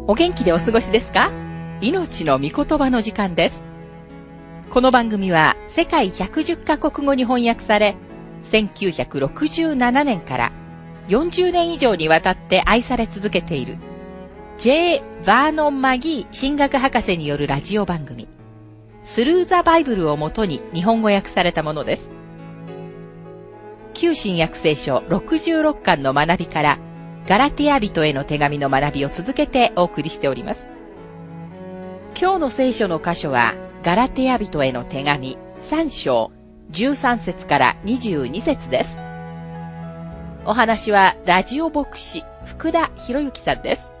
お元気でお過ごしですか？命の御言葉の時間です。この番組は世界110カ国語に翻訳され、1967年から40年以上にわたって愛され続けている J. バーノン・マギー神学博士によるラジオ番組スルー・ザ・バイブルをもとに日本語訳されたものです。旧新約聖書66巻の学びからガラティア人への手紙の学びを続けてお送りしております。今日の聖書の箇所はガラティア人への手紙3章13節から22節です。お話はラジオ牧師福田博之さんです。